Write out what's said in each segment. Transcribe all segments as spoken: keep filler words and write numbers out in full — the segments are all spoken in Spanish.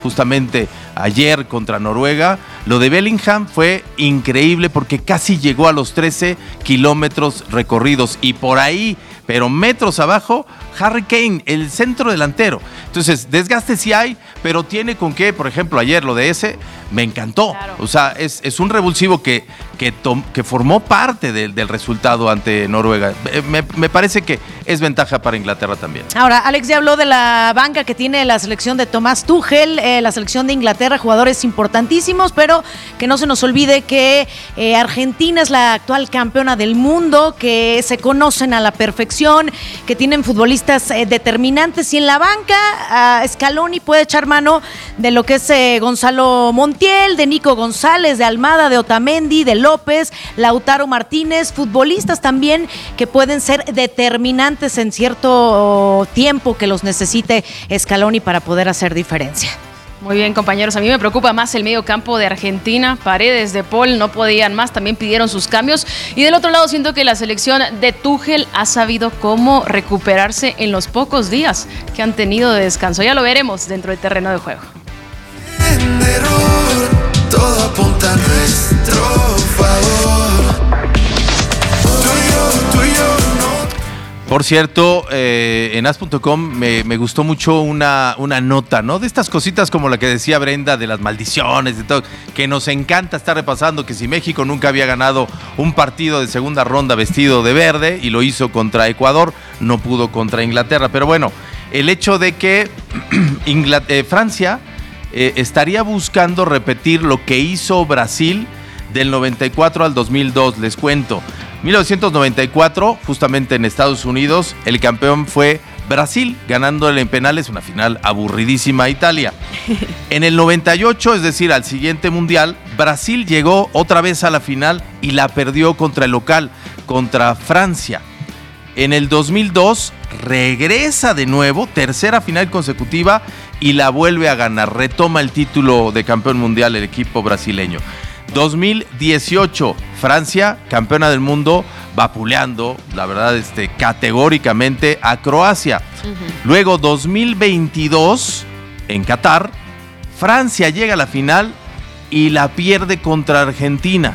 justamente ayer contra Noruega. Lo de Bellingham fue increíble porque casi llegó a los trece kilómetros recorridos y por ahí, pero metros abajo, Harry Kane, el centro delantero. Entonces, desgaste sí hay, pero tiene con qué. Por ejemplo, ayer lo de ese me encantó. Claro. O sea, es, es un revulsivo que, que, tom, que formó parte de, del resultado ante Noruega. Me, me parece que es ventaja para Inglaterra también. Ahora, Alex ya habló de la banca que tiene la selección de Thomas Tuchel, eh, la selección de Inglaterra, jugadores importantísimos, pero que no se nos olvide que eh, Argentina es la actual campeona del mundo, que se conocen a la perfección, que tienen futbolistas eh, determinantes, y en la banca uh, Scaloni puede echar mano de lo que es eh, Gonzalo Montiel, de Nico González, de Almada, de Otamendi, de López, Lautaro Martínez, futbolistas también que pueden ser determinantes en cierto tiempo que los necesite Scaloni para poder hacer diferencia. Muy bien, compañeros, a mí me preocupa más el medio campo de Argentina. Paredes, De Paul no podían más, también pidieron sus cambios. Y del otro lado siento que la selección de Tuchel ha sabido cómo recuperarse en los pocos días que han tenido de descanso. Ya lo veremos dentro del terreno de juego. En error, todo apunta a nuestro favor. Tú y yo, tú y yo. Por cierto, eh, en as punto com me, me gustó mucho una, una nota, ¿no? De estas cositas como la que decía Brenda, de las maldiciones, de todo, que nos encanta estar repasando, que si México nunca había ganado un partido de segunda ronda vestido de verde, y lo hizo contra Ecuador, no pudo contra Inglaterra. Pero bueno, el hecho de que Ingl- eh, Francia eh, estaría buscando repetir lo que hizo Brasil del noventa y cuatro al dos mil dos, les cuento. mil novecientos noventa y cuatro, justamente en Estados Unidos, el campeón fue Brasil, ganándole en penales una final aburridísima a Italia. En el noventa y ocho, es decir, al siguiente mundial, Brasil llegó otra vez a la final y la perdió contra el local, contra Francia. En el dos mil dos regresa de nuevo, tercera final consecutiva, y la vuelve a ganar. Retoma el título de campeón mundial el equipo brasileño. dos mil dieciocho, Francia, campeona del mundo, vapuleando, la verdad, este, categóricamente a Croacia. Uh-huh. Luego, dos mil veintidós, en Qatar, Francia llega a la final y la pierde contra Argentina.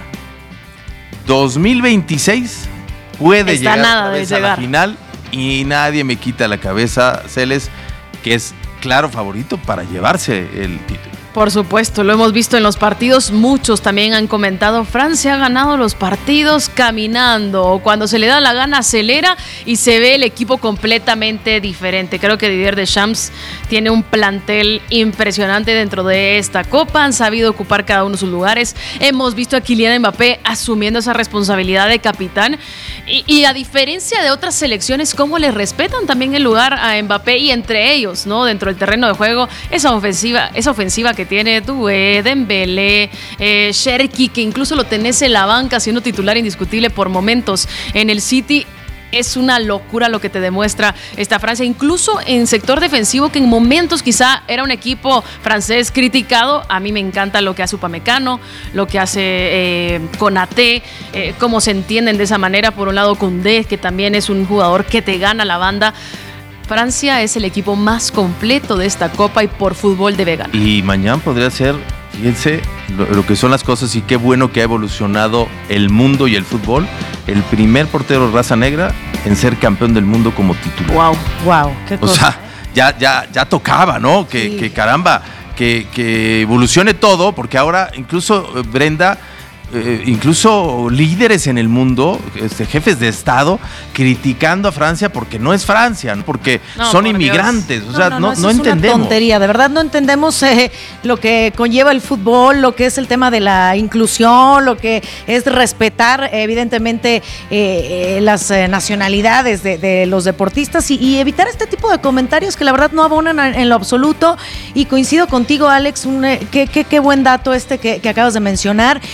dos mil veintiséis puede Está llegar nada otra vez de a llegar. la final y nadie me quita la cabeza, Celes, que es claro favorito para llevarse el título. Por supuesto, lo hemos visto en los partidos, muchos también han comentado, Francia ha ganado los partidos caminando, cuando se le da la gana acelera y se ve el equipo completamente diferente. Creo que Didier Deschamps tiene un plantel impresionante dentro de esta Copa, han sabido ocupar cada uno de sus lugares, hemos visto a Kylian Mbappé asumiendo esa responsabilidad de capitán y, y a diferencia de otras selecciones, cómo le respetan también el lugar a Mbappé y entre ellos, ¿no? Dentro del terreno de juego, esa ofensiva, esa ofensiva que tiene Doué, Dembélé, eh, Cherki, que incluso lo tenés en la banca siendo titular indiscutible por momentos en el City. Es una locura lo que te demuestra esta Francia, incluso en sector defensivo, que en momentos quizá era un equipo francés criticado. A mí me encanta lo que hace Upamecano, lo que hace eh, Konaté, eh, cómo se entienden de esa manera. Por un lado Koundé, que también es un jugador que te gana la banda. Francia es el equipo más completo de esta Copa y por fútbol debe ganar. Y mañana podría ser, fíjense lo, lo que son las cosas y qué bueno que ha evolucionado el mundo y el fútbol. El primer portero raza negra en ser campeón del mundo como titular. Wow, wow, qué cosa. O sea, ya, ya, ya tocaba, ¿no? Que, Sí. que caramba, que, que evolucione todo, porque ahora incluso, Brenda, Eh, incluso líderes en el mundo, este, jefes de Estado, criticando a Francia porque no es Francia, ¿no? Porque no, son inmigrantes, Dios. o sea, no, no, no, no es entendemos. Una tontería, de verdad no entendemos eh, lo que conlleva el fútbol, lo que es el tema de la inclusión, lo que es respetar evidentemente eh, eh, las eh, nacionalidades de, de los deportistas y, y evitar este tipo de comentarios que la verdad no abonan en lo absoluto. Y coincido contigo, Alex, un, eh, qué, qué, qué buen dato este que, que acabas de mencionar, y el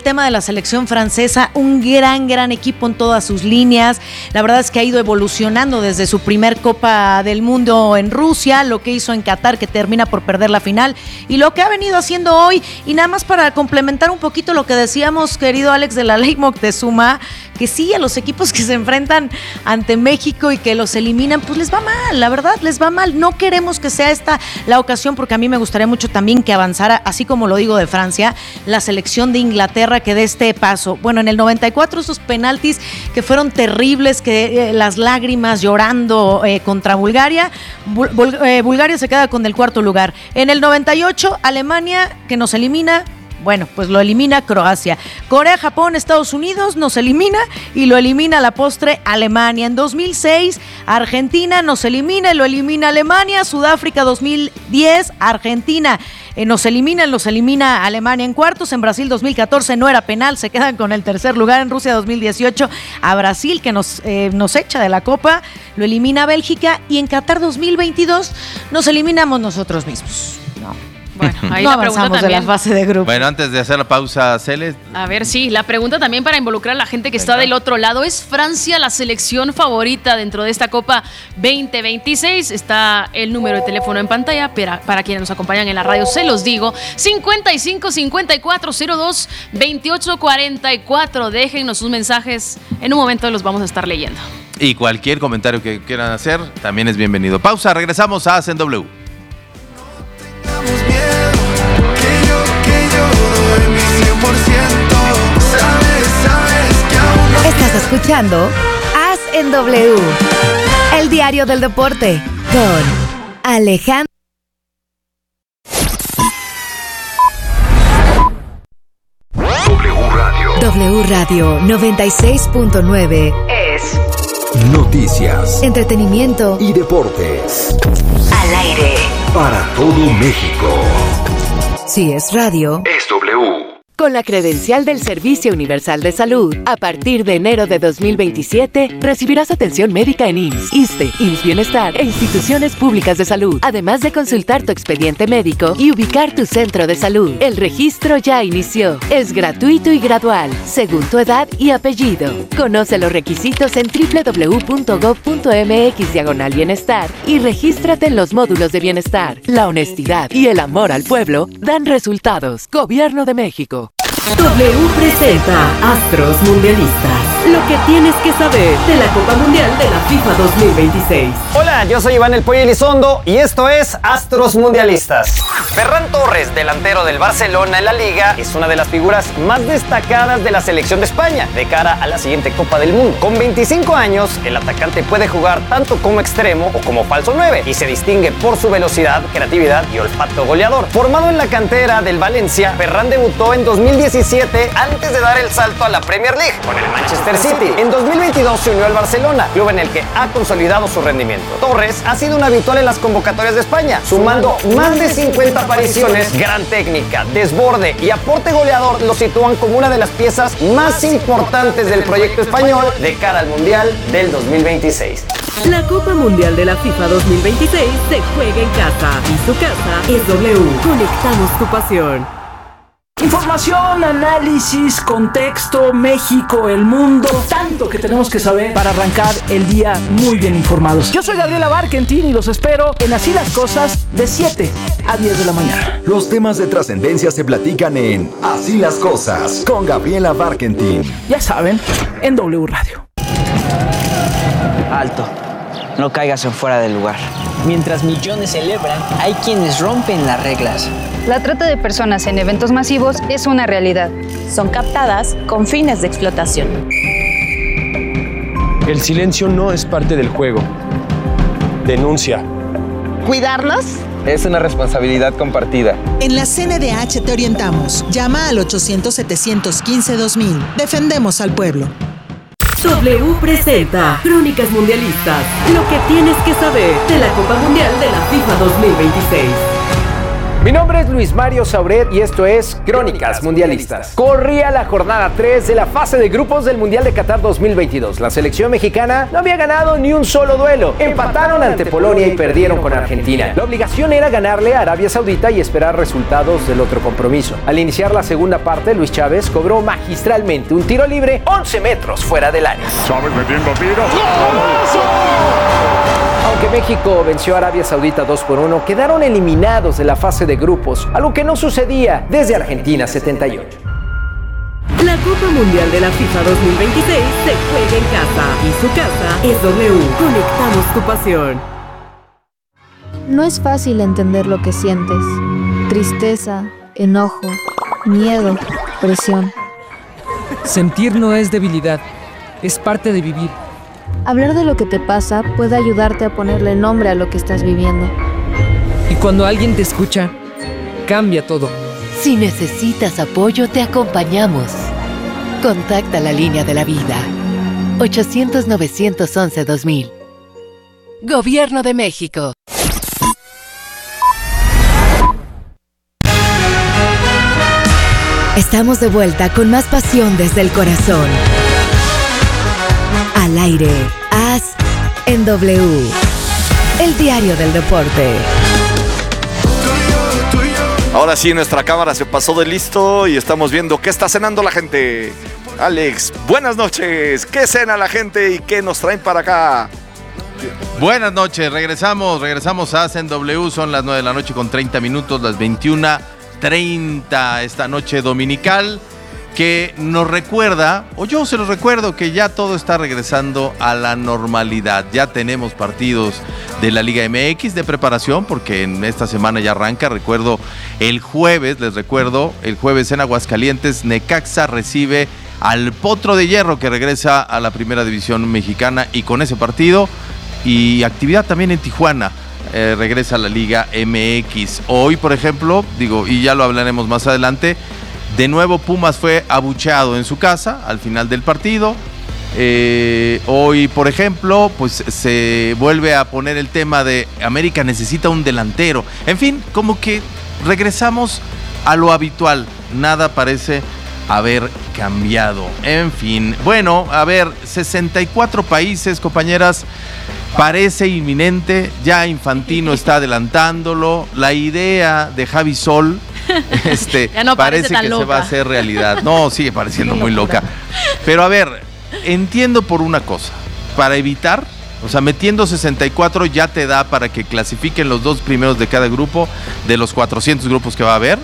tema de la selección francesa, un gran, gran equipo en todas sus líneas. La verdad es que ha ido evolucionando desde su primer Copa del Mundo en Rusia, lo que hizo en Qatar, que termina por perder la final, y lo que ha venido haciendo hoy. Y nada más para complementar un poquito lo que decíamos, querido Alex, de la ley Moctezuma, que sí, a los equipos que se enfrentan ante México y que los eliminan, pues les va mal, la verdad, les va mal. No queremos que sea esta la ocasión, porque a mí me gustaría mucho también que avanzara, así como lo digo de Francia, la selección de Inglaterra, que dé este paso. Bueno, en el noventa y cuatro esos penaltis que fueron terribles, que eh, las lágrimas llorando eh, contra Bulgaria, Bul- Bul- eh, Bulgaria se queda con el cuarto lugar. En el noventa y ocho, Alemania, que nos elimina. Bueno, pues lo elimina Croacia. Corea, Japón, Estados Unidos nos elimina y lo elimina a la postre Alemania. En dos mil seis, Argentina nos elimina y lo elimina Alemania. Sudáfrica dos mil diez, Argentina eh, nos elimina y los elimina Alemania en cuartos. En Brasil dos mil catorce no era penal, se quedan con el tercer lugar. En Rusia dos mil dieciocho, a Brasil, que nos, eh, nos echa de la Copa, lo elimina Bélgica. Y en Qatar dos mil veintidós nos eliminamos nosotros mismos. No. Bueno, ahí no la pregunta avanzamos también. de la fase de grupo. Bueno, antes de hacer la pausa, Celes. A ver, sí, la pregunta también para involucrar a la gente que está Venga. del otro lado. ¿Es Francia la selección favorita dentro de esta Copa veinte veintiséis? Está el número de teléfono en pantalla para, para quienes nos acompañan en la radio, se los digo. cincuenta y cinco cincuenta y cuatro cero dos veintiocho cuarenta y cuatro. Déjennos sus mensajes. En un momento los vamos a estar leyendo. Y cualquier comentario que quieran hacer también es bienvenido. Pausa, regresamos a Hacen W. Estás escuchando Haz en W, el diario del deporte, con Alejandro. W Radio. W Radio noventa y seis punto nueve es Noticias entretenimiento y deportes. al aire. Para todo México. Si es radio, Es W. Con la credencial del Servicio Universal de Salud, a partir de enero de dos mil veintisiete, recibirás atención médica en I M S S, ISSSTE, I M S S Bienestar e instituciones públicas de salud, además de consultar tu expediente médico y ubicar tu centro de salud. El registro ya inició. Es gratuito y gradual, según tu edad y apellido. Conoce los requisitos en doble u doble u doble u punto gob punto eme equis diagonal bienestar y regístrate en los módulos de bienestar. La honestidad y el amor al pueblo dan resultados. Gobierno de México. W presenta Astros Mundialistas. Lo que tienes que saber de la Copa Mundial de la FIFA dos mil veintiséis. Hola, yo soy Iván El Pollo Elizondo y esto es Astros Mundialistas. Ferran Torres, delantero del Barcelona en la Liga, es una de las figuras más destacadas de la selección de España de cara a la siguiente Copa del Mundo. Con veinticinco años, el atacante puede jugar tanto como extremo o como falso nueve y se distingue por su velocidad, creatividad y olfato goleador. Formado en la cantera del Valencia, Ferran debutó en dos mil diecisiete antes de dar el salto a la Premier League con el Manchester City. En dos mil veintidós se unió al Barcelona, club en el que ha consolidado su rendimiento. Torres ha sido un habitual en las convocatorias de España, sumando más de cincuenta apariciones. Gran técnica, desborde y aporte goleador lo sitúan como una de las piezas más importantes del proyecto español de cara al Mundial del dos mil veintiséis. La Copa Mundial de la FIFA dos mil veintiséis se juega en casa y su casa es W. Conectamos tu pasión. Información, análisis, contexto, México, el mundo, tanto que tenemos que saber para arrancar el día muy bien informados. Yo soy Gabriela Barkentin y los espero en Así las Cosas de siete a diez de la mañana. Los temas de trascendencia se platican en Así las Cosas con Gabriela Barkentin. Ya saben, en W Radio. Alto, no caigas en fuera del lugar. Mientras millones celebran, hay quienes rompen las reglas. La trata de personas en eventos masivos es una realidad. Son captadas con fines de explotación. El silencio no es parte del juego. Denuncia. ¿Cuidarnos? Es una responsabilidad compartida. En la C N D H te orientamos. Llama al ochocientos, setecientos quince, dos mil. Defendemos al pueblo. W presenta Crónicas Mundialistas. Lo que tienes que saber de la Copa Mundial de la FIFA dos mil veintiséis. Mi nombre es Luis Mario Sauret y esto es Crónicas Mundialistas. Corría la jornada tres de la fase de grupos del Mundial de Qatar dos mil veintidós. La selección mexicana no había ganado ni un solo duelo. Empataron ante Polonia y perdieron con Argentina. La obligación era ganarle a Arabia Saudita y esperar resultados del otro compromiso. Al iniciar la segunda parte, Luis Chávez cobró magistralmente un tiro libre once metros fuera del área. Chávez metiendo tiro. Aunque México venció a Arabia Saudita dos por uno, quedaron eliminados de la fase de grupos, algo que no sucedía desde Argentina setenta y ocho. La Copa Mundial de la FIFA dos mil veintiséis se juega en casa y su casa es W. Conectamos tu pasión. No es fácil entender lo que sientes. Tristeza, enojo, miedo, presión. Sentir no es debilidad, es parte de vivir. Hablar de lo que te pasa puede ayudarte a ponerle nombre a lo que estás viviendo. Y cuando alguien te escucha, cambia todo. Si necesitas apoyo, te acompañamos. Contacta la línea de la vida. ochocientos, novecientos once, dos mil. Gobierno de México. Estamos de vuelta con más pasión desde el corazón. Al aire, As en W. El diario del deporte. Ahora sí, nuestra cámara se pasó de listo y estamos viendo qué está cenando la gente. Alex, buenas noches. ¿Qué cena la gente y qué nos traen para acá? Buenas noches, regresamos, regresamos a Hacen W, son las nueve de la noche con treinta minutos, las veintiuna treinta esta noche dominical, que nos recuerda, o yo se los recuerdo, que ya todo está regresando a la normalidad. Ya tenemos partidos de la Liga M X de preparación, porque en esta semana ya arranca. Recuerdo, el jueves, les recuerdo, el jueves en Aguascalientes, Necaxa recibe al Potro de Hierro, que regresa a la primera división mexicana, y con ese partido y actividad también en Tijuana, eh, regresa a la Liga M X. Hoy, por ejemplo, digo, y ya lo hablaremos más adelante, de nuevo Pumas fue abucheado en su casa al final del partido. Eh, hoy, por ejemplo, pues se vuelve a poner el tema de América necesita un delantero. En fin, como que regresamos a lo habitual. Nada parece haber cambiado. En fin, bueno, a ver, sesenta y cuatro países, compañeras. Parece inminente, ya Infantino está adelantándolo. La idea de Javi Sol este, ya no parece, parece tan que loca. se va a hacer realidad. No, sigue pareciendo muy loca. Pero a ver, entiendo por una cosa, para evitar, o sea, metiendo sesenta y cuatro ya te da para que clasifiquen los dos primeros de cada grupo, de los cuatrocientos grupos que va a haber,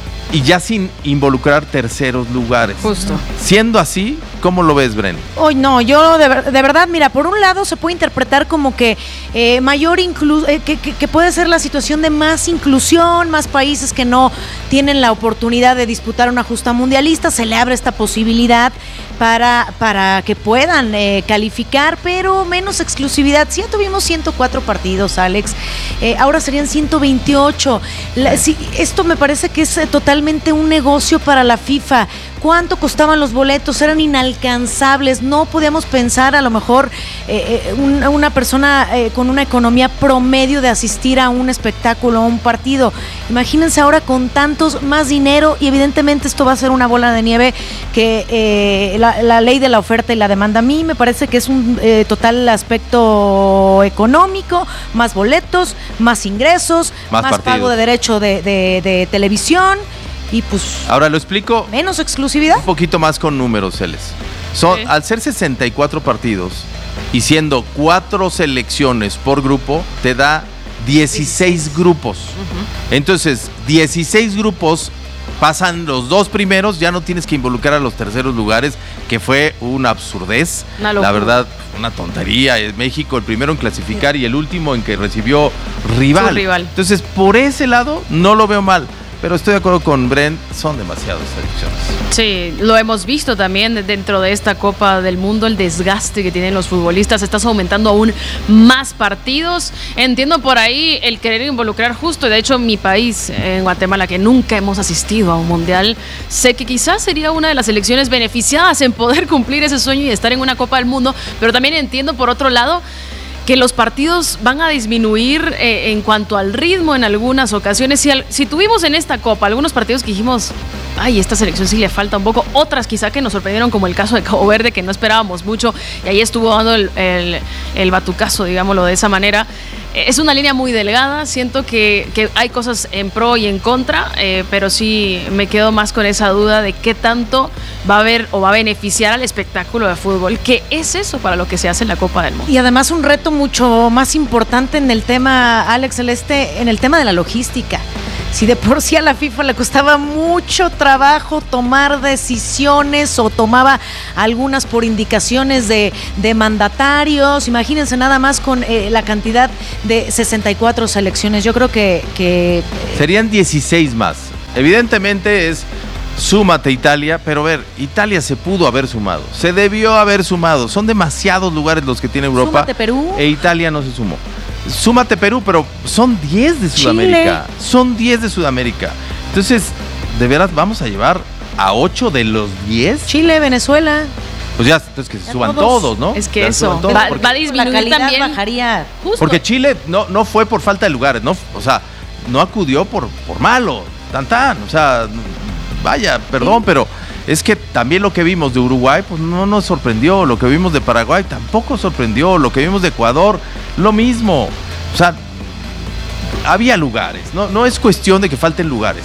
y ya sin involucrar terceros lugares. Justo. Siendo así, ¿cómo lo ves, Bren? Hoy no, yo de, ver, de verdad, mira, por un lado se puede interpretar como que eh, mayor inclu eh, que, que, que puede ser la situación de más inclusión, más países que no tienen la oportunidad de disputar una justa mundialista, se le abre esta posibilidad para, para que puedan eh, calificar, pero menos exclusividad. Si ya tuvimos ciento cuatro partidos, Alex, eh, ahora serían ciento veintiocho. La, si, esto me parece que es eh, totalmente un negocio para la FIFA. ¿Cuánto costaban los boletos? Eran inalcanzables. No podíamos pensar a lo mejor eh, eh, una, una persona eh, con una economía promedio de asistir a un espectáculo, a un partido. Imagínense ahora con tantos más dinero, y evidentemente esto va a ser una bola de nieve que eh, la, la ley de la oferta y la demanda. A mí me parece que es un eh, total aspecto económico, más boletos, más ingresos, más, más pago de derecho de, de, de televisión. Y pues ahora lo explico. Menos exclusividad. Un poquito más con números, Celes. Son, Sí. Al ser sesenta y cuatro partidos y siendo cuatro selecciones por grupo, te da dieciséis grupos. Uh-huh. Entonces, dieciséis grupos, pasan los dos primeros, ya no tienes que involucrar a los terceros lugares, que fue una absurdez. Una locura. La verdad, una tontería. Es México el primero en clasificar y el último en que recibió rival. Su rival. Entonces, por ese lado, no lo veo mal. Pero estoy de acuerdo con Bren, son demasiadas selecciones. Sí, lo hemos visto también dentro de esta Copa del Mundo, el desgaste que tienen los futbolistas. Estás aumentando aún más partidos. Entiendo por ahí el querer involucrar justo, y de hecho mi país, en Guatemala, que nunca hemos asistido a un mundial, sé que quizás sería una de las selecciones beneficiadas en poder cumplir ese sueño y estar en una Copa del Mundo, pero también entiendo por otro lado que los partidos van a disminuir eh, en cuanto al ritmo en algunas ocasiones. Si, al, si tuvimos en esta Copa algunos partidos que dijimos, ay, esta selección sí le falta un poco, otras quizá que nos sorprendieron, como el caso de Cabo Verde, que no esperábamos mucho, y ahí estuvo dando el, el, el batucazo, digámoslo de esa manera. Es una línea muy delgada, siento que, que hay cosas en pro y en contra, eh, pero sí me quedo más con esa duda de qué tanto va a haber o va a beneficiar al espectáculo de fútbol, que es eso para lo que se hace en la Copa del Mundo. Y además un reto mucho más importante en el tema, Alex Celeste, en el tema de la logística. Si de por sí a la FIFA le costaba mucho trabajo tomar decisiones o tomaba algunas por indicaciones de, de mandatarios, imagínense nada más con eh, la cantidad de sesenta y cuatro selecciones. Yo creo que... que serían dieciséis más. Evidentemente es súmate Italia, pero a ver, Italia se pudo haber sumado, se debió haber sumado. Son demasiados lugares los que tiene Europa. Súmate Perú. E Italia no se sumó. Súmate Perú, pero son diez de Sudamérica. Chile. Son diez de Sudamérica. Entonces, de veras, vamos a llevar a ocho de los diez. Chile, Venezuela. Pues ya, entonces que se suban todos, todos, ¿no? Es que ya eso todos, va, porque, va a disminuir la calidad también. Bajaría. Justo. Porque Chile no, no fue por falta de lugares, no, o sea, no acudió por, por malo, tan tan, o sea, vaya, perdón, sí. Pero es que también lo que vimos de Uruguay, pues no nos sorprendió, lo que vimos de Paraguay tampoco sorprendió, lo que vimos de Ecuador, lo mismo, o sea, había lugares, no, no es cuestión de que falten lugares.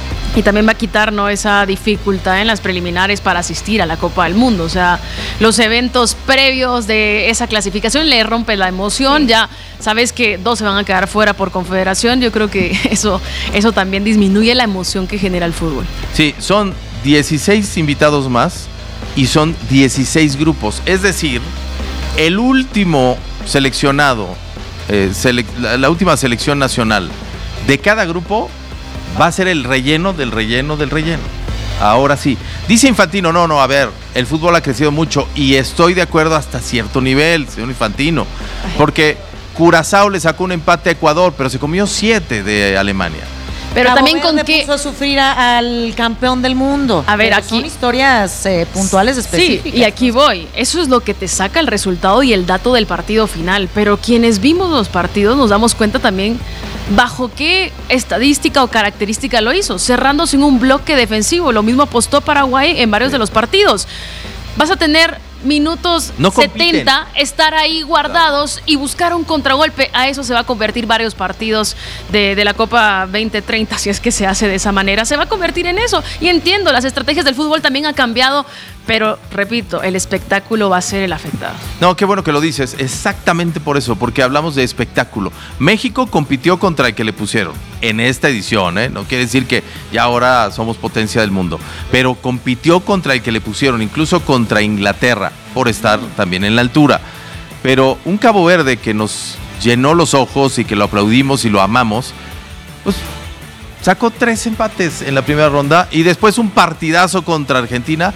Y también va a quitar, ¿no?, esa dificultad en las preliminares para asistir a la Copa del Mundo. O sea, los eventos previos de esa clasificación le rompe la emoción. Sí. Ya sabes que dos se van a quedar fuera por confederación. Yo creo que eso, eso también disminuye la emoción que genera el fútbol. Sí, son dieciséis invitados más y son dieciséis grupos. Es decir, el último seleccionado, eh, sele- la, la última selección nacional de cada grupo va a ser el relleno del relleno del relleno. Ahora sí. Dice Infantino, no, no, a ver, el fútbol ha crecido mucho y estoy de acuerdo hasta cierto nivel, señor Infantino, porque Curazao le sacó un empate a Ecuador, pero se comió siete de Alemania. Pero Cabo también Verde con qué puso a sufrir a, al campeón del mundo. A ver, pero aquí son historias eh, puntuales específicas. Sí, y aquí voy. Eso es lo que te saca el resultado y el dato del partido final. Pero quienes vimos los partidos nos damos cuenta también bajo qué estadística o característica lo hizo, cerrando sin un bloque defensivo. Lo mismo apostó Paraguay en varios sí. de los partidos. Vas a tener minutos no setenta, estar ahí guardados y buscar un contragolpe. A eso se va a convertir varios partidos de, de la Copa veinte treinta, si es que se hace de esa manera. Se va a convertir en eso. Y entiendo, las estrategias del fútbol también han cambiado, pero repito, el espectáculo va a ser el afectado. No, qué bueno que lo dices. Exactamente por eso, porque hablamos de espectáculo. México compitió contra el que le pusieron en esta edición, ¿eh? No quiere decir que ya ahora somos potencia del mundo, pero compitió contra el que le pusieron, incluso contra Inglaterra, por estar también en la altura. Pero un Cabo Verde que nos llenó los ojos y que lo aplaudimos y lo amamos, pues sacó tres empates en la primera ronda y después un partidazo contra Argentina,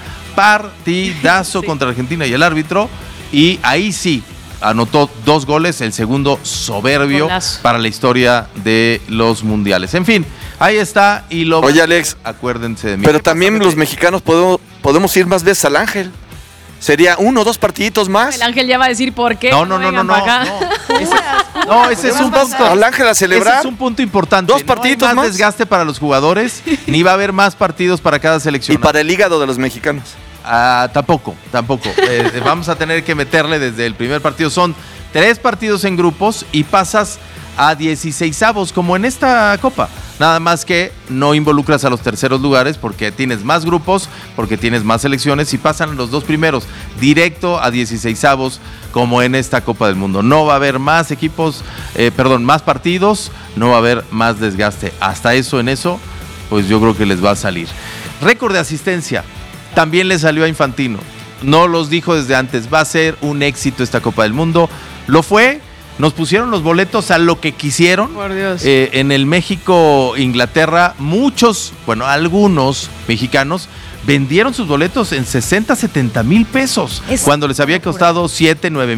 partidazo sí. contra Argentina y el árbitro, y ahí sí anotó dos goles, el segundo soberbio Golazo. Para la historia de los mundiales. En fin, ahí está. Y lo Oye, Alex, acuérdense de mí. Pero también los mexicanos podemos, podemos ir más veces al Ángel. Sería uno o dos partiditos más. El Ángel ya va a decir por qué. No, no, no, no, no, no. Ese, no, ese es un punto. Al Ángel a celebrar. Ese es un punto importante. Dos partiditos no hay más, más. Desgaste para los jugadores, ni va a haber más partidos para cada selección. Y para el hígado de los mexicanos. Ah, tampoco, tampoco. Eh, vamos a tener que meterle desde el primer partido. Son tres partidos en grupos y pasas a dieciseisavos, como en esta Copa. Nada más que no involucras a los terceros lugares porque tienes más grupos, porque tienes más selecciones y pasan los dos primeros directo a dieciseisavos, como en esta Copa del Mundo. No va a haber más equipos, eh, perdón, más partidos, no va a haber más desgaste. Hasta eso, en eso, pues yo creo que les va a salir. Récord de asistencia. También le salió a Infantino. No los dijo desde antes. Va a ser un éxito esta Copa del Mundo. Lo fue. Nos pusieron los boletos a lo que quisieron. Por Dios. Eh, en el México-Inglaterra, muchos, bueno, algunos mexicanos vendieron sus boletos en sesenta, setenta mil pesos. Es cuando les había costado siete, nueve mil.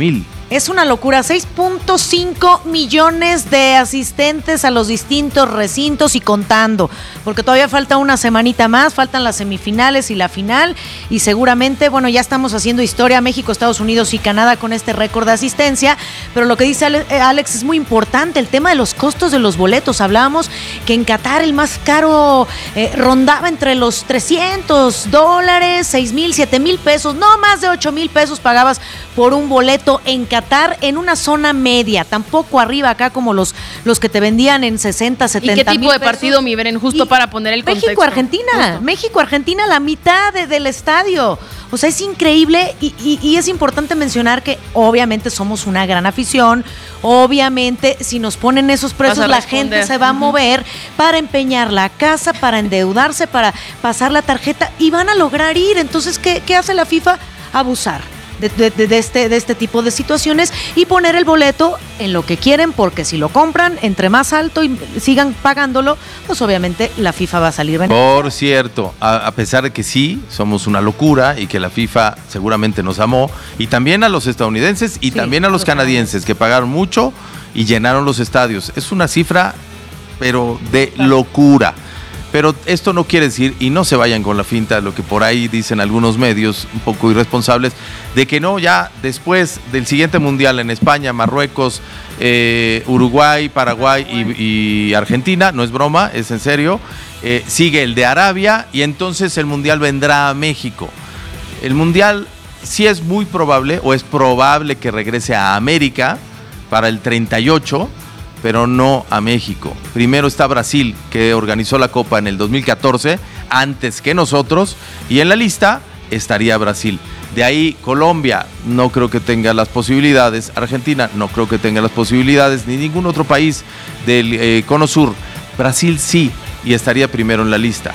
Es una locura, seis punto cinco millones de asistentes a los distintos recintos y contando, porque todavía falta una semanita más, faltan las semifinales y la final, y seguramente, bueno, ya estamos haciendo historia, México, Estados Unidos y Canadá con este récord de asistencia, pero lo que dice Alex es muy importante, el tema de los costos de los boletos. Hablábamos que en Qatar el más caro eh, rondaba entre los trescientos dólares, seis mil, siete mil pesos, no más de ocho mil pesos pagabas por un boleto en Qatar. Qatar en una zona media, tampoco arriba acá como los, los que te vendían en sesenta, setenta mil. ¿Y qué tipo de partido, mi Beren? Justo y para poner el contexto. México-Argentina, México-Argentina, la mitad de, del estadio. O sea, es increíble y, y, y es importante mencionar que obviamente somos una gran afición, obviamente si nos ponen esos precios la gente se va a mover para empeñar la casa, para endeudarse, para pasar la tarjeta y van a lograr ir. Entonces, ¿qué, qué hace la FIFA? Abusar. De, de, de, este, de este tipo de situaciones y poner el boleto en lo que quieren, porque si lo compran entre más alto y sigan pagándolo, pues obviamente la FIFA va a salir beneficiada. Por cierto, a, a pesar de que sí, somos una locura y que la FIFA seguramente nos amó, y también a los estadounidenses y sí, también a los canadienses que pagaron mucho y llenaron los estadios. Es una cifra, pero de locura. Pero esto no quiere decir, y no se vayan con la finta, lo que por ahí dicen algunos medios un poco irresponsables, de que no, ya después del siguiente mundial en España, Marruecos, eh, Uruguay, Paraguay y, y Argentina, no es broma, es en serio, eh, sigue el de Arabia y entonces el mundial vendrá a México. El mundial sí es muy probable, o es probable que regrese a América para el treinta y ocho, pero no a México. Primero está Brasil, que organizó la Copa en el dos mil catorce, antes que nosotros, y en la lista estaría Brasil. De ahí Colombia, no creo que tenga las posibilidades. Argentina, no creo que tenga las posibilidades, ni ningún otro país del eh, Cono Sur. Brasil sí, y estaría primero en la lista.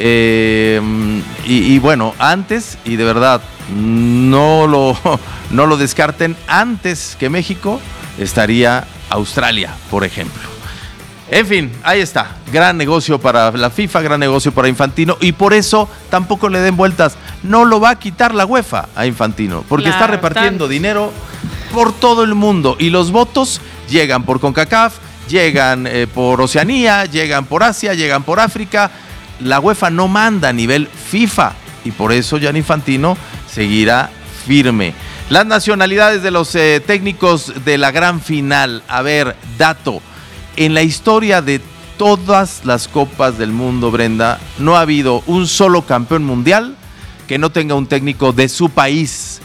Eh, y, y bueno, antes, y de verdad, no lo, no lo descarten, antes que México estaría Australia, por ejemplo. En fin, ahí está. Gran negocio para la FIFA, gran negocio para Infantino, y por eso tampoco le den vueltas. No lo va a quitar la UEFA a Infantino, porque claro, está repartiendo tan... dinero por todo el mundo, y los votos llegan por CONCACAF, llegan eh, por Oceanía, llegan por Asia, llegan por África. La UEFA no manda a nivel FIFA, y por eso Gianni Infantino seguirá firme. Las nacionalidades de los eh, técnicos de la gran final. A ver, dato. En la historia de todas las copas del mundo, Brenda, no ha habido un solo campeón mundial que no tenga un técnico de su país.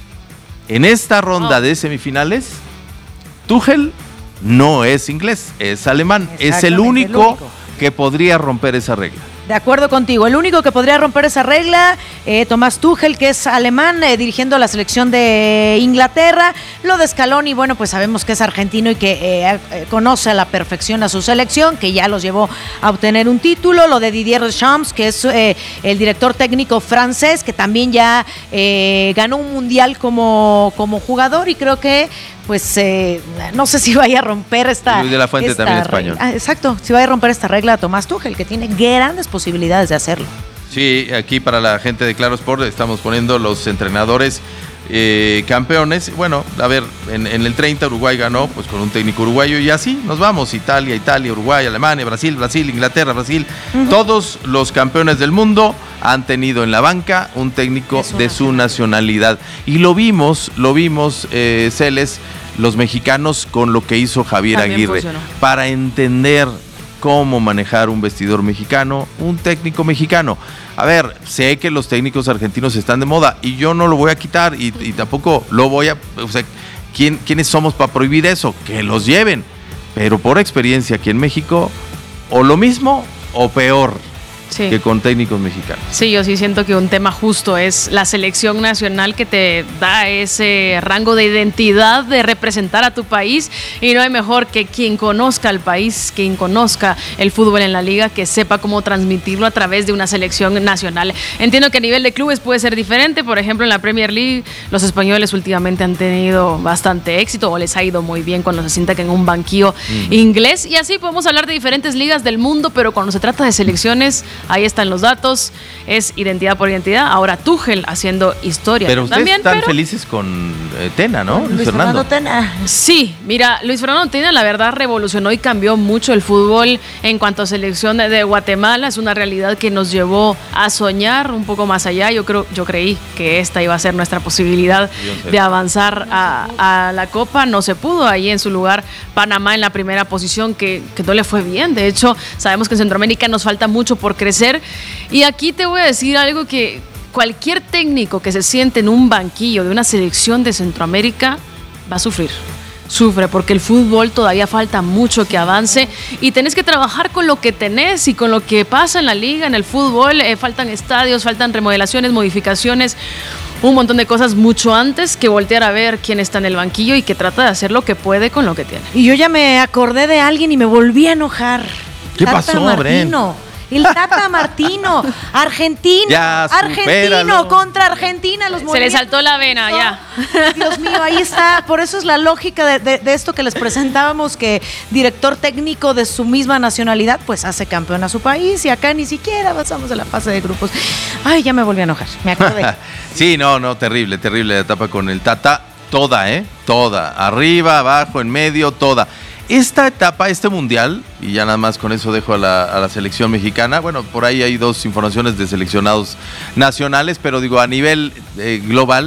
En esta ronda oh. de semifinales, Tuchel no es inglés, es alemán. Es el único, el único que podría romper esa regla. De acuerdo contigo, el único que podría romper esa regla, eh, Thomas Tuchel, que es alemán, eh, dirigiendo la selección de Inglaterra. Lo de Scaloni, bueno, pues sabemos que es argentino y que eh, eh, conoce a la perfección a su selección, que ya los llevó a obtener un título. Lo de Didier Deschamps, que es eh, el director técnico francés, que también ya eh, ganó un mundial como, como jugador, y creo que pues eh, no sé si vaya a romper esta... Luis de la Fuente también español. Ah, exacto, si vaya a romper esta regla Tomás Tuchel, que tiene grandes posibilidades de hacerlo. Sí, aquí para la gente de Claro Sport estamos poniendo los entrenadores eh, campeones. Bueno, a ver, en, en el treinta Uruguay ganó pues con un técnico uruguayo, y así nos vamos: Italia, Italia, Uruguay, Alemania, Brasil, Brasil, Inglaterra, Brasil. Uh-huh. Todos los campeones del mundo han tenido en la banca un técnico de su, de su nacionalidad. Y lo vimos, lo vimos, eh, Celes, los mexicanos con lo que hizo Javier También Aguirre. Funcionó. Para entender cómo manejar un vestidor mexicano, un técnico mexicano. A ver, sé que los técnicos argentinos están de moda y yo no lo voy a quitar, y, y tampoco lo voy a... O sea, ¿quién, ¿quiénes somos para prohibir eso? Que los lleven. Pero por experiencia aquí en México, o lo mismo o peor. Sí. Que con técnicos mexicanos. Sí, yo sí siento que un tema justo es la selección nacional, que te da ese rango de identidad de representar a tu país, y no hay mejor que quien conozca al país, quien conozca el fútbol en la liga, que sepa cómo transmitirlo a través de una selección nacional. Entiendo que a nivel de clubes puede ser diferente. Por ejemplo, en la Premier League los españoles últimamente han tenido bastante éxito, o les ha ido muy bien cuando se sientan en un banquillo mm. inglés, y así podemos hablar de diferentes ligas del mundo, pero cuando se trata de selecciones ahí están los datos, es identidad por identidad. Ahora Tuchel haciendo historia. Pero ustedes también, están pero... felices con eh, Tena, ¿no? Luis, Luis Fernando. Fernando Tena. Sí, mira, Luis Fernando Tena la verdad revolucionó y cambió mucho el fútbol en cuanto a selección de, de Guatemala. Es una realidad que nos llevó a soñar un poco más allá. Yo creo, yo creí que esta iba a ser nuestra posibilidad de avanzar a, a la Copa. No se pudo. Ahí en su lugar Panamá en la primera posición, que, que no le fue bien. De hecho, sabemos que en Centroamérica nos falta mucho por crecer. Y aquí te voy a decir algo que cualquier técnico que se siente en un banquillo de una selección de Centroamérica va a sufrir. Sufre porque el fútbol todavía falta mucho que avance y tenés que trabajar con lo que tenés y con lo que pasa en la liga, en el fútbol. Eh, faltan estadios, faltan remodelaciones, modificaciones, un montón de cosas mucho antes que voltear a ver quién está en el banquillo y que trata de hacer lo que puede con lo que tiene. Y yo ya me acordé de alguien y me volví a enojar. ¿Qué Tata pasó, Martino. El Tata Martino, argentino, Ya, argentino supéralo. contra Argentina, los Se le saltó la vena, ya. Dios mío, ahí está. Por eso es la lógica de, de, de esto que les presentábamos, que director técnico de su misma nacionalidad, pues hace campeón a su país y acá ni siquiera avanzamos en la fase de grupos. Ay, ya me volví a enojar, me acordé. Sí, no, no, terrible, terrible la etapa con el Tata. Toda, ¿eh? Toda. Arriba, abajo, en medio, toda. Esta etapa, este mundial, y ya nada más con eso dejo a la, a la selección mexicana, bueno, por ahí hay dos informaciones de seleccionados nacionales, pero digo, a nivel eh, global,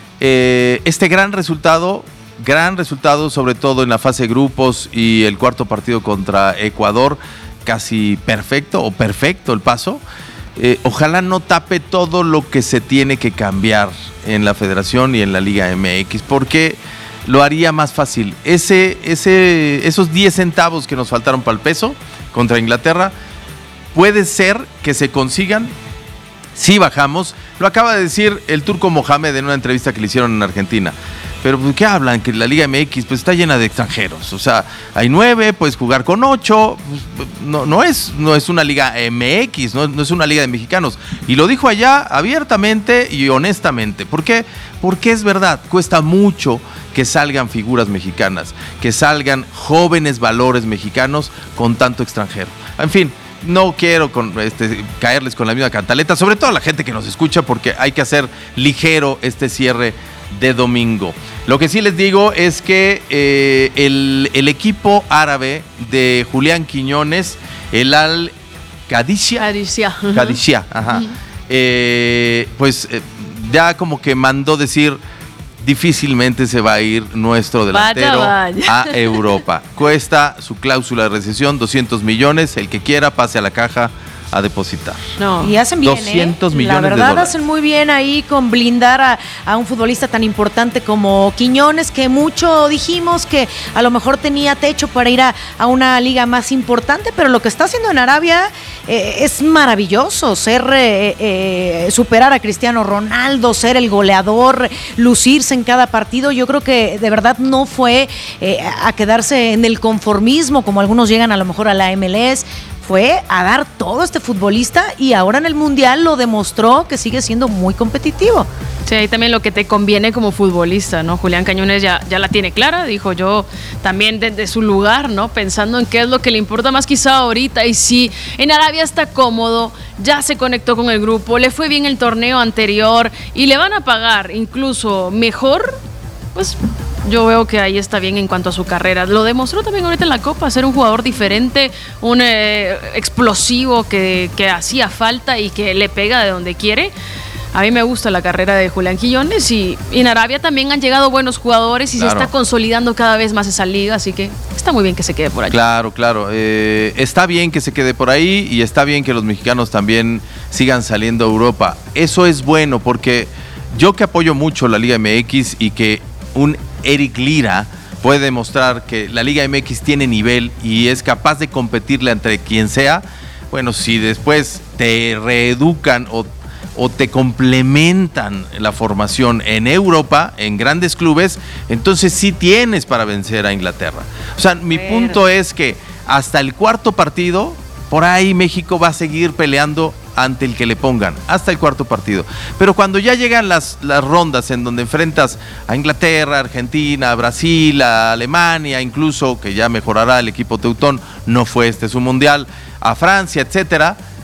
eh, este gran resultado, gran resultado sobre todo en la fase de grupos y el cuarto partido contra Ecuador, casi perfecto o perfecto el paso, eh, ojalá no tape todo lo que se tiene que cambiar en la federación y en la Liga M X, porque lo haría más fácil. Ese, ese, esos diez centavos que nos faltaron para el peso contra Inglaterra, puede ser que se consigan si bajamos. Lo acaba de decir el turco Mohamed en una entrevista que le hicieron en Argentina. Pero ¿qué hablan? Que la Liga M X pues está llena de extranjeros. O sea, hay nueve, puedes jugar con ocho. No, no, es, no es una Liga M X, no, no es una Liga de mexicanos. Y lo dijo allá abiertamente y honestamente. ¿Por qué? Porque es verdad, cuesta mucho que salgan figuras mexicanas, que salgan jóvenes valores mexicanos con tanto extranjero. En fin, no quiero con, este, caerles con la misma cantaleta, sobre todo a la gente que nos escucha, porque hay que hacer ligero este cierre de domingo. Lo que sí les digo es que eh, el, el equipo árabe de Julián Quiñones, el Al Qadisiyah, Qadisiyah, uh-huh. Qadisiyah, ajá, uh-huh. eh, pues eh, ya como que mandó decir, difícilmente se va a ir nuestro delantero vaya, vaya. a Europa. Cuesta su cláusula de rescisión doscientos millones, el que quiera pase a la caja a depositar. No. Y hacen bien, doscientos ¿eh? millones La verdad de dólares. hacen muy bien ahí con blindar a, a un futbolista tan importante como Quiñones, que mucho dijimos que a lo mejor tenía techo para ir a, a una liga más importante, pero lo que está haciendo en Arabia eh, es maravilloso, ser eh, eh, superar a Cristiano Ronaldo, ser el goleador, lucirse en cada partido. Yo creo que de verdad no fue eh, a quedarse en el conformismo como algunos llegan a lo mejor a la M L S. Fue a dar todo este futbolista y ahora en el Mundial lo demostró que sigue siendo muy competitivo. Sí, ahí también lo que te conviene como futbolista, ¿no? Julián Quiñones ya, ya la tiene clara, dijo yo también desde su lugar, ¿no? Pensando en qué es lo que le importa más quizá ahorita. Y si en Arabia está cómodo, ya se conectó con el grupo, le fue bien el torneo anterior y le van a pagar incluso mejor, pues yo veo que ahí está bien en cuanto a su carrera. Lo demostró también ahorita en la Copa, ser un jugador diferente, un eh, explosivo que, que hacía falta y que le pega de donde quiere. A mí me gusta la carrera de Julián Quiñones y, y en Arabia también han llegado buenos jugadores y claro, se está consolidando cada vez más esa liga, así que está muy bien que se quede por allá. Claro, claro. Eh, está bien que se quede por ahí y está bien que los mexicanos también sigan saliendo a Europa. Eso es bueno porque yo que apoyo mucho la Liga M X y que un Eric Lira puede demostrar que la Liga M X tiene nivel y es capaz de competirle entre quien sea, bueno, si después te reeducan o, o te complementan la formación en Europa, en grandes clubes, entonces sí tienes para vencer a Inglaterra. O sea, mi punto es que hasta el cuarto partido, por ahí México va a seguir peleando ante el que le pongan, hasta el cuarto partido. Pero cuando ya llegan las, las rondas en donde enfrentas a Inglaterra, Argentina, Brasil, a Alemania, incluso, que ya mejorará el equipo teutón, no fue este su mundial, a Francia, etcétera,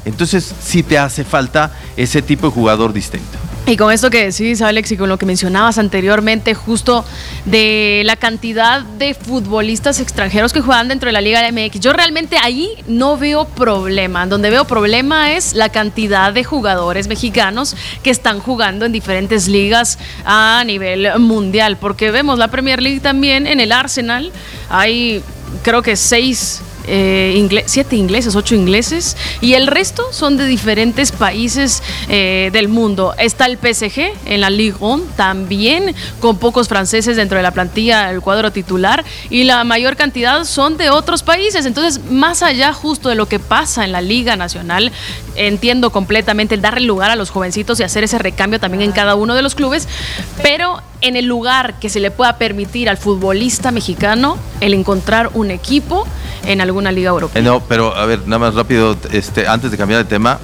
Entonces sí te hace falta ese tipo de jugador distinto. Y con esto que decís, Alex, y con lo que mencionabas anteriormente, justo de la cantidad de futbolistas extranjeros que juegan dentro de la Liga M X, yo realmente ahí no veo problema. Donde veo problema es la cantidad de jugadores mexicanos que están jugando en diferentes ligas a nivel mundial, porque vemos la Premier League también en el Arsenal, hay creo que seis... Eh, ingle- siete ingleses, ocho ingleses, y el resto son de diferentes países eh, del mundo. Está el P S G en la Ligue uno también, con pocos franceses dentro de la plantilla, el cuadro titular, y la mayor cantidad son de otros países. Entonces, más allá justo de lo que pasa en la Liga Nacional, entiendo completamente el darle lugar a los jovencitos y hacer ese recambio también en cada uno de los clubes, pero en el lugar que se le pueda permitir al futbolista mexicano el encontrar un equipo en alguna liga europea. Eh, no, pero a ver, nada más rápido, este, antes de cambiar de tema,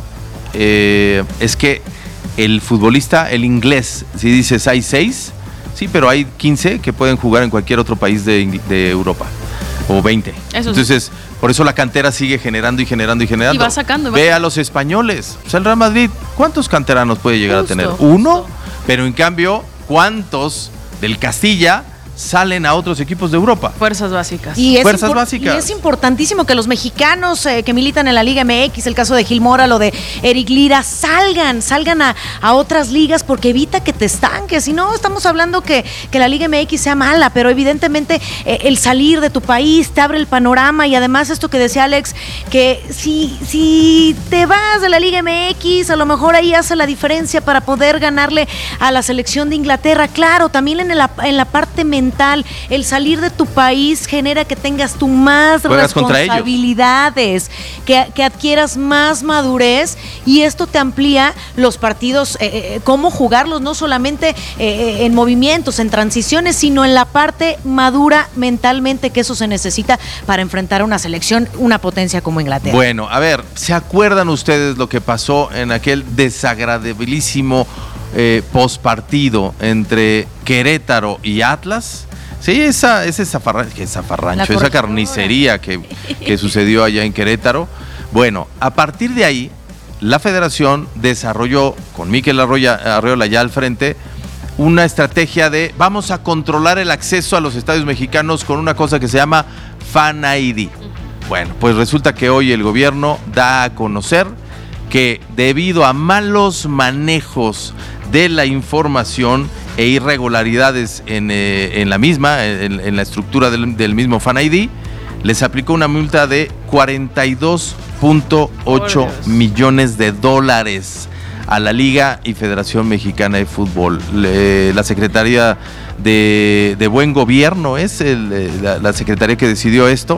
eh, es que el futbolista, el inglés, si dices hay seis, sí, pero hay quince que pueden jugar en cualquier otro país de, de Europa, o veinte. Eso Entonces, sí. Por eso la cantera sigue generando y generando y generando. Y va sacando. Va Ve sacando. a los españoles. O sea, el Real Madrid, ¿cuántos canteranos puede llegar Justo, a tener? justo. Uno, pero en cambio, ¿cuántos del Castilla salen a otros equipos de Europa? Fuerzas básicas. Y es Fuerzas impor- básicas. Y es importantísimo que los mexicanos eh, que militan en la Liga M X, el caso de Gil Mora, lo de Eric Lira, salgan, salgan a, a otras ligas, porque evita que te estanques. Y no estamos hablando que, que la Liga M X sea mala, pero evidentemente eh, el salir de tu país te abre el panorama. Y además esto que decía Alex, que si, si te vas de la Liga M X, a lo mejor ahí hace la diferencia para poder ganarle a la selección de Inglaterra. Claro, también en la, en la parte mental, el salir de tu país genera que tengas tú más Juegas responsabilidades, que, que adquieras más madurez, y esto te amplía los partidos, eh, eh, cómo jugarlos, no solamente eh, en movimientos, en transiciones, sino en la parte madura mentalmente, que eso se necesita para enfrentar a una selección, una potencia como Inglaterra. Bueno, a ver, ¿se acuerdan ustedes lo que pasó en aquel desagradabilísimo eh, postpartido entre Querétaro y Atlas? Sí, esa, ese zafarrancho, que zafarrancho, esa carnicería que, que sucedió allá en Querétaro. Bueno, a partir de ahí, la federación desarrolló, con Mikel Arroya, Arreola ya al frente, una estrategia de vamos a controlar el acceso a los estadios mexicanos con una cosa que se llama Fan I D. Bueno, pues resulta que hoy el gobierno da a conocer que debido a malos manejos de la información e irregularidades en, eh, en la misma, en, en la estructura del, del mismo Fan I D, les aplicó una multa de cuarenta y dos punto ocho millones de dólares a la Liga y Federación Mexicana de Fútbol. Le, la Secretaría de, de Buen Gobierno es el, la, la secretaría que decidió esto.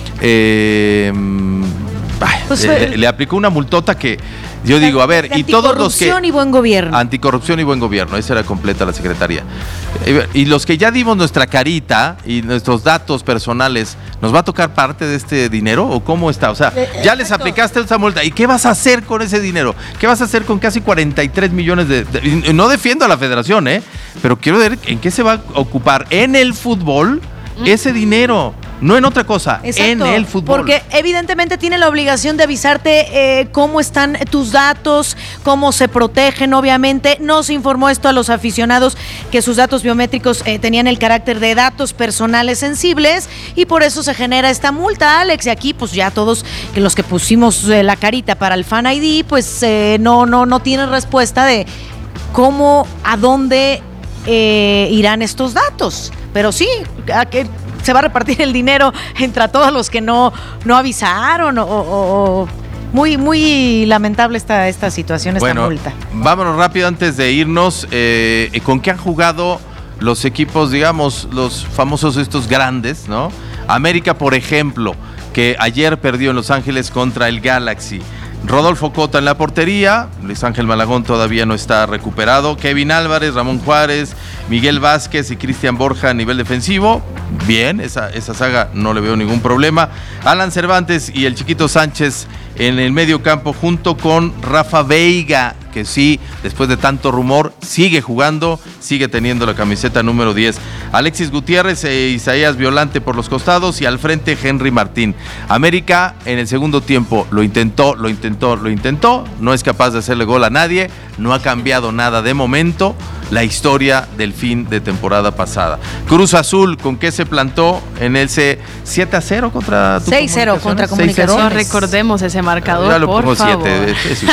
Eh, ay, Pues le, fue- le aplicó una multota que yo digo, a ver, y todos los que... Anticorrupción y buen gobierno. Anticorrupción y buen gobierno, esa era completa la secretaría. Eh, Y los que ya dimos nuestra carita y nuestros datos personales, ¿nos va a tocar parte de este dinero o cómo está? O sea, Eh, ya les aplicaste esa multa, ¿y qué vas a hacer con ese dinero? ¿Qué vas a hacer con casi cuarenta y tres millones de... de- y no defiendo a la federación, ¿eh? Pero quiero ver en qué se va a ocupar en el fútbol ese dinero. No en otra cosa, Exacto, en el fútbol. porque evidentemente tiene la obligación de avisarte eh, cómo están tus datos, cómo se protegen, obviamente. No se informó esto a los aficionados, que sus datos biométricos eh, tenían el carácter de datos personales sensibles, y por eso se genera esta multa, Alex. Y aquí pues ya todos que los que pusimos eh, la carita para el Fan I D, pues eh, no, no, no tienen respuesta de cómo, a dónde eh, irán estos datos. Pero sí, a que se va a repartir el dinero entre todos los que no, no avisaron, o, o- o- muy, muy lamentable esta, esta situación, esta Bueno, multa. vámonos rápido antes de irnos. Eh, ¿Con qué han jugado los equipos, digamos, los famosos estos grandes, ¿no? América, por ejemplo, que ayer perdió en Los Ángeles contra el Galaxy. Rodolfo Cota en la portería, Luis Ángel Malagón todavía no está recuperado, Kevin Álvarez, Ramón Juárez, Miguel Vázquez y Cristian Borja a nivel defensivo. Bien, esa, esa saga no le veo ningún problema. Alan Cervantes y el Chiquito Sánchez en el medio campo junto con Rafa Veiga, que sí, después de tanto rumor, sigue jugando, sigue teniendo la camiseta número diez. Alexis Gutiérrez e Isaías Violante por los costados y al frente Henry Martín. América en el segundo tiempo lo intentó, lo intentó, lo intentó, no es capaz de hacerle gol a nadie, no ha cambiado nada de momento la historia del fin de temporada pasada. Cruz Azul, ¿con qué se plantó en el siete a cero contra seis cero contra Comunicaciones? No recordemos ese marcador, ya lo por pongo favor. siete.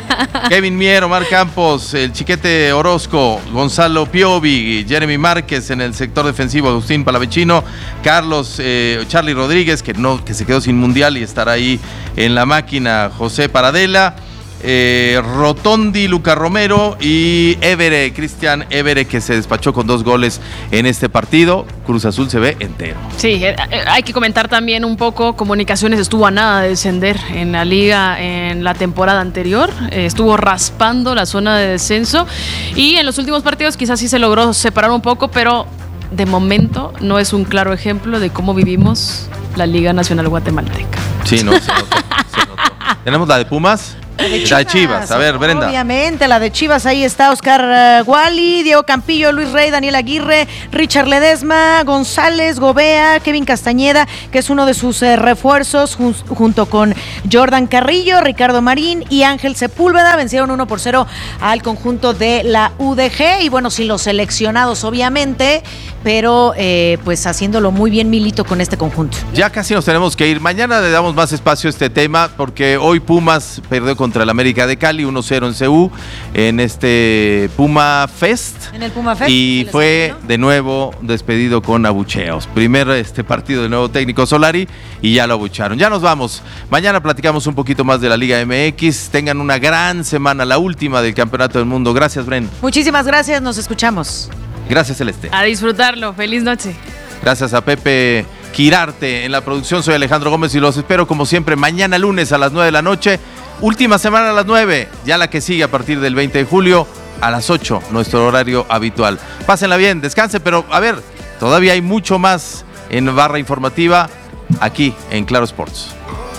Kevin Mier, Omar Campos, el Chiquete Orozco, Gonzalo Piovi, Jeremy Márquez en el sector defensivo, Agustín Palavecino, Carlos, eh, Charlie Rodríguez, que, no, que se quedó sin mundial y estará ahí en la máquina, José Paradela, Eh, Rotondi, Luca Romero y Évere, Cristian Évere, que se despachó con dos goles en este partido. Cruz Azul se ve entero. Sí, eh, eh, hay que comentar también un poco, Comunicaciones estuvo a nada de descender en la liga en la temporada anterior, eh, estuvo raspando la zona de descenso y en los últimos partidos quizás sí se logró separar un poco, pero de momento no es un claro ejemplo de cómo vivimos la Liga Nacional Guatemalteca. Sí, no, se notó, se notó. ¿Tenemos la de Pumas? La de Chivas, la de Chivas, a ver, Brenda. Obviamente, la de Chivas, ahí está Oscar uh, Wally, Diego Campillo, Luis Rey, Daniel Aguirre, Richard Ledesma, González, Gobea, Kevin Castañeda, que es uno de sus eh, refuerzos, jun- junto con Jordan Carrillo, Ricardo Marín y Ángel Sepúlveda, vencieron uno por cero al conjunto de la U D G, y bueno, sin los seleccionados, obviamente, pero eh, pues haciéndolo muy bien Milito con este conjunto. Ya casi nos tenemos que ir. Mañana le damos más espacio a este tema, porque hoy Pumas perdió contra el América de Cali, uno cero en C U, en este Puma Fest. En el Puma Fest. Y fue de nuevo despedido con abucheos. Primer este partido del nuevo técnico Solari y ya lo abucharon. Ya nos vamos. Mañana platicamos un poquito más de la Liga M X. Tengan una gran semana, la última del Campeonato del Mundo. Gracias, Bren. Muchísimas gracias, nos escuchamos. Gracias, Celeste. A disfrutarlo. Feliz noche. Gracias a Pepe Quirarte en la producción. Soy Alejandro Gómez y los espero como siempre mañana lunes a las nueve de la noche. Última semana a las nueve, ya la que sigue a partir del veinte de julio a las ocho, nuestro horario habitual. Pásenla bien, descansen, pero a ver, todavía hay mucho más en Barra Informativa aquí en Claro Sports.